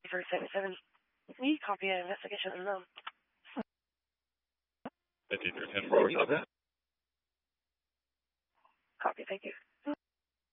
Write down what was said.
for 77. Need copy an investigation unknown. 5310, what was that? Copy, thank you.